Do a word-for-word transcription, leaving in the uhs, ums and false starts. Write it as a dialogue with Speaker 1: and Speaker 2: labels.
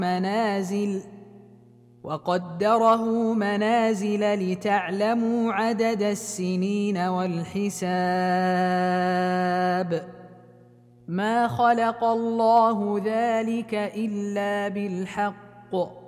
Speaker 1: منازل وقدره منازل لتعلموا عدد السنين والحساب ما خلق الله ذلك إلا بالحق